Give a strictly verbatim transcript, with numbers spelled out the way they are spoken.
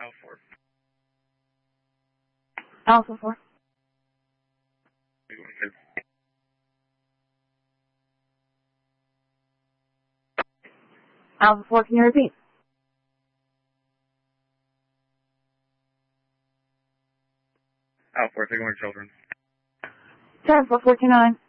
Alpha four. Alpha four. Alpha four, can you repeat? Alpha four, take one children. Ten four four two nine.